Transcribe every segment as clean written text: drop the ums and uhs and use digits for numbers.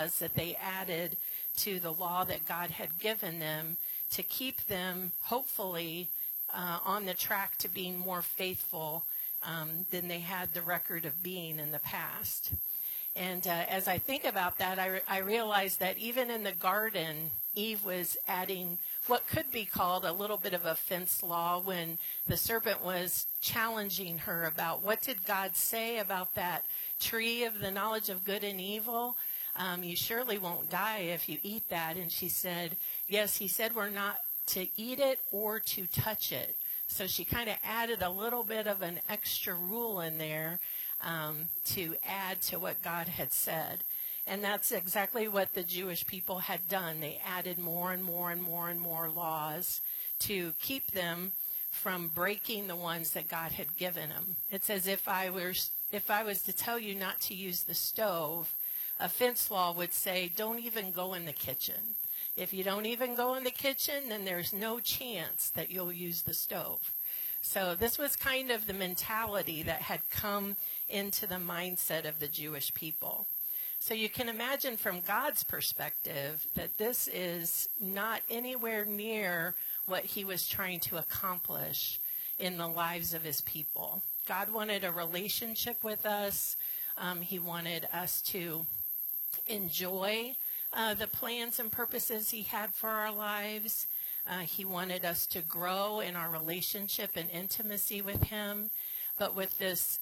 laws that they added to the law that God had given them to keep them, hopefully, on the track to being more faithful than they had the record of being in the past. And as I think about that, I realized that even in the garden, Eve was adding what could be called a little bit of a fence law when the serpent was challenging her about what did God say about that tree of the knowledge of good and evil. You surely won't die if you eat that. And she said, yes, he said we're not to eat it or to touch it. So she kind of added a little bit of an extra rule in there to add to what God had said. And that's exactly what the Jewish people had done. They added more and more and more and more laws to keep them from breaking the ones that God had given them. It says if I was to tell you not to use the stove, a fence law would say don't even go in the kitchen. If you don't even go in the kitchen, then there's no chance that you'll use the stove. So this was kind of the mentality that had come into the mindset of the Jewish people. So you can imagine from God's perspective that this is not anywhere near what he was trying to accomplish in the lives of his people. God wanted a relationship with us. He wanted us to enjoy the plans and purposes he had for our lives. He wanted us to grow in our relationship and intimacy with him. But with this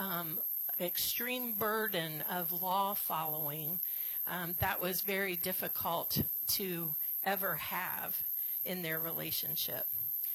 extreme burden of law following, that was very difficult to ever have in their relationship.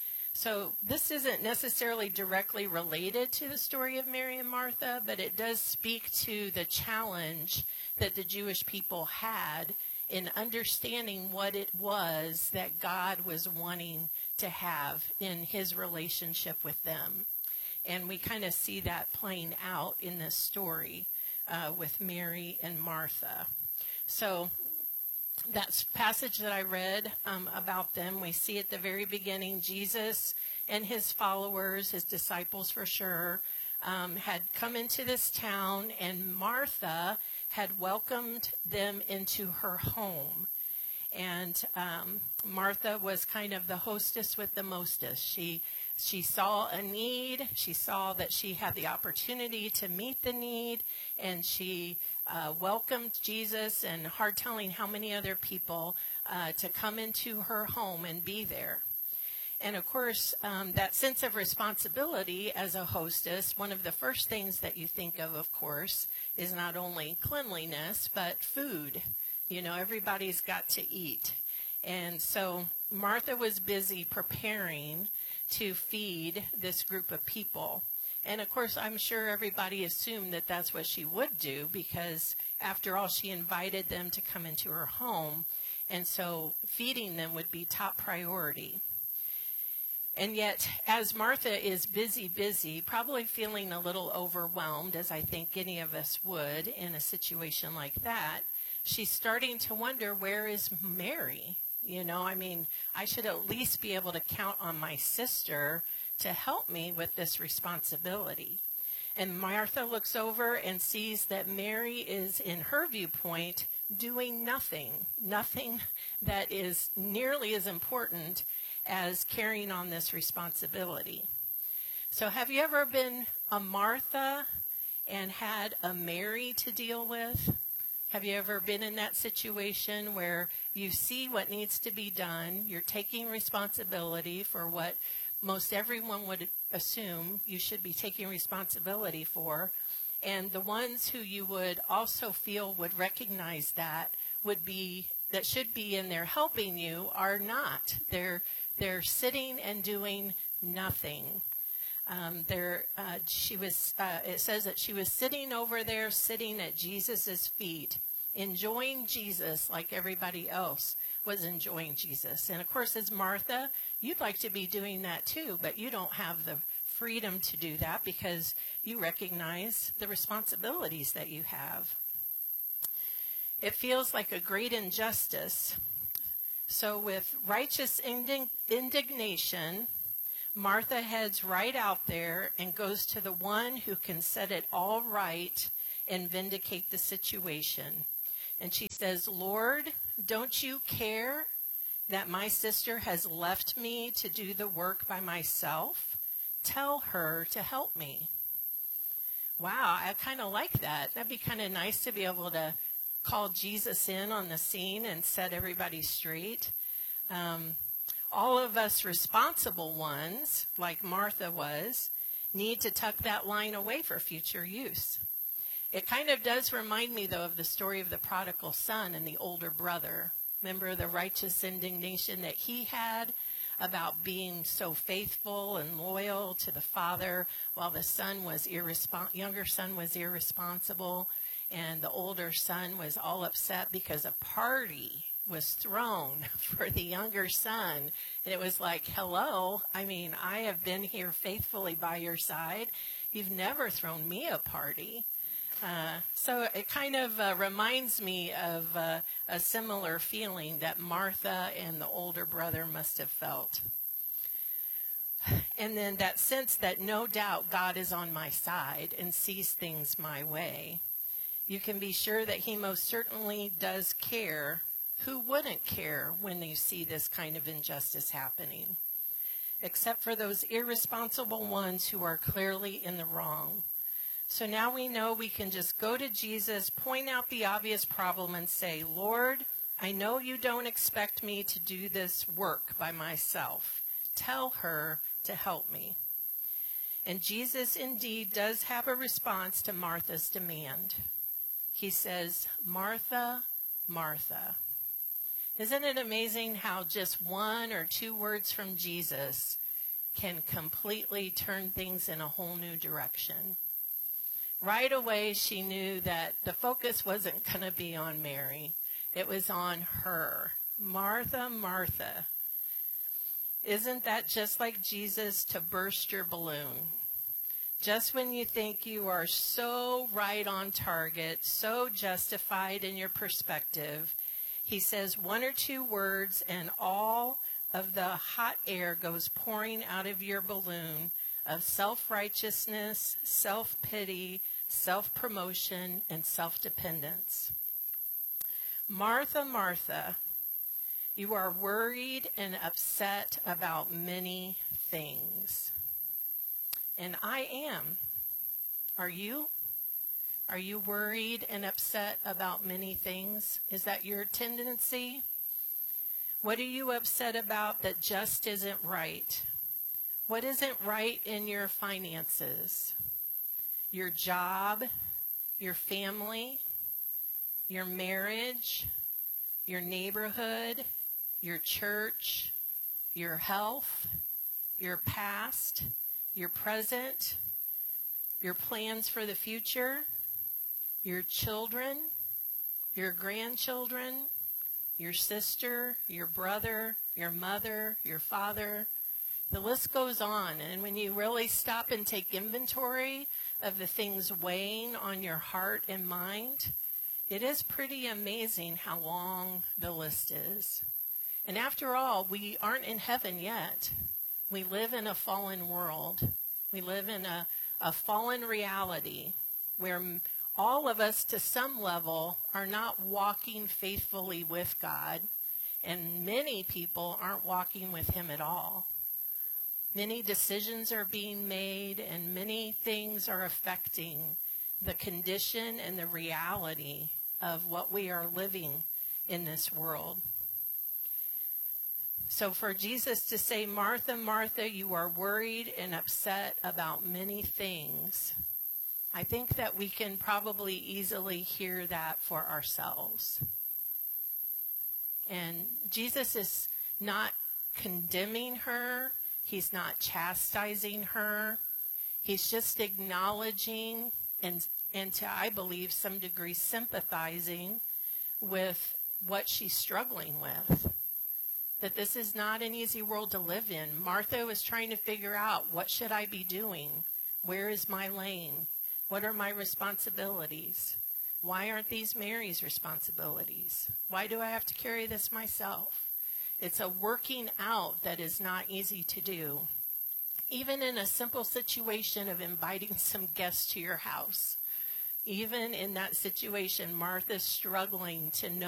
So this isn't necessarily directly related to the story of Mary and Martha, but it does speak to the challenge that the Jewish people had in understanding what it was that God was wanting to have in his relationship with them. And we kind of see that playing out in this story with Mary and Martha. So that passage that I read about them, we see at the very beginning, Jesus and his followers, his disciples for sure, had come into this town, and Martha had welcomed them into her home. And Martha was kind of the hostess with the mostest. She saw a need. She saw that she had the opportunity to meet the need, and she welcomed Jesus, and hard telling how many other people to come into her home and be there. And of course, that sense of responsibility as a hostess, one of the first things that you think of course, is not only cleanliness, but food. You know, everybody's got to eat. And so Martha was busy preparing to feed this group of people. And of course, I'm sure everybody assumed that that's what she would do, because after all, she invited them to come into her home. And so feeding them would be top priority. And yet, as Martha is busy, probably feeling a little overwhelmed, as I think any of us would in a situation like that, she's starting to wonder, where is Mary? You know, I mean, I should at least be able to count on my sister to help me with this responsibility. And Martha looks over and sees that Mary is, in her viewpoint, doing nothing that is nearly as important as carrying on this responsibility. So have you ever been a Martha and had a Mary to deal with? Have you ever been in that situation where you see what needs to be done, you're taking responsibility for what most everyone would assume you should be taking responsibility for, and the ones who you would also feel would recognize that should be in there helping you are not. They're sitting and doing nothing. It says that she was sitting over there, sitting at Jesus's feet, enjoying Jesus like everybody else was enjoying Jesus. And of course, as Martha, you'd like to be doing that too, but you don't have the freedom to do that because you recognize the responsibilities that you have. It feels like a great injustice. So with righteous indignation, Martha heads right out there and goes to the one who can set it all right and vindicate the situation. And she says, Lord, don't you care that my sister has left me to do the work by myself? Tell her to help me. Wow, I kind of like that. That'd be kind of nice to be able to call Jesus in on the scene and set everybody straight. All of us responsible ones, like Martha was, need to tuck that line away for future use. It kind of does remind me, though, of the story of the prodigal son and the older brother. Remember the righteous indignation that he had about being so faithful and loyal to the father, while the son was younger son was irresponsible, and the older son was all upset because a party was thrown for the younger son. And it was like, hello, I mean, I have been here faithfully by your side. You've never thrown me a party. So it kind of reminds me of a similar feeling that Martha and the older brother must have felt. And then that sense that no doubt God is on my side and sees things my way. You can be sure that he most certainly does care. Who wouldn't care when you see this kind of injustice happening? Except for those irresponsible ones who are clearly in the wrong. So now we know we can just go to Jesus, point out the obvious problem, and say, Lord, I know you don't expect me to do this work by myself. Tell her to help me. And Jesus indeed does have a response to Martha's demand. He says, Martha, Martha. Isn't it amazing how just one or two words from Jesus can completely turn things in a whole new direction? Right away, she knew that the focus wasn't going to be on Mary. It was on her. Martha, Martha. Isn't that just like Jesus to burst your balloon? Just when you think you are so right on target, so justified in your perspective, he says one or two words and all of the hot air goes pouring out of your balloon of self-righteousness, self-pity, self-promotion, and self-dependence. Martha, Martha, you are worried and upset about many things. And I am. Are you? Are you worried and upset about many things? Is that your tendency? What are you upset about that just isn't right? What isn't right in your finances, your job, your family, your marriage, your neighborhood, your church, your health, your past, your present, your plans for the future, your children, your grandchildren, your sister, your brother, your mother, your father? The list goes on, and when you really stop and take inventory of the things weighing on your heart and mind, it is pretty amazing how long the list is. And after all, we aren't in heaven yet. We live in a fallen world. We live in a fallen reality where all of us, to some level, are not walking faithfully with God, and many people aren't walking with him at all. Many decisions are being made, and many things are affecting the condition and the reality of what we are living in this world. So for Jesus to say, Martha, Martha, you are worried and upset about many things, I think that we can probably easily hear that for ourselves. And Jesus is not condemning her. He's not chastising her. He's just acknowledging and to, I believe, some degree sympathizing with what she's struggling with. That this is not an easy world to live in. Martha was trying to figure out, what should I be doing? Where is my lane? What are my responsibilities? Why aren't these Mary's responsibilities? Why do I have to carry this myself? It's a working out that is not easy to do. Even in a simple situation of inviting some guests to your house. Even in that situation, Martha's struggling to know